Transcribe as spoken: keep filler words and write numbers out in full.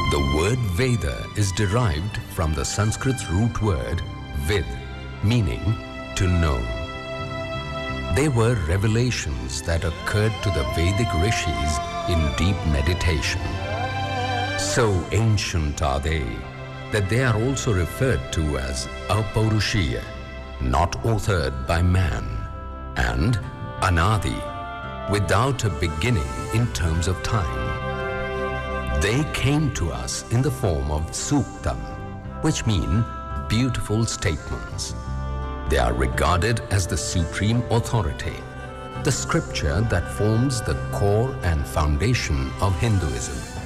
The word Veda is derived from the Sanskrit root word Vid, meaning to know. They were revelations that occurred to the Vedic rishis in deep meditation. So ancient are they that they are also referred to as Apurushiya, not authored by man, and Anadi, without a beginning in terms of time. They came to us in the form of Suktam, which mean beautiful statements. They are regarded as the supreme authority, the scripture that forms the core and foundation of Hinduism.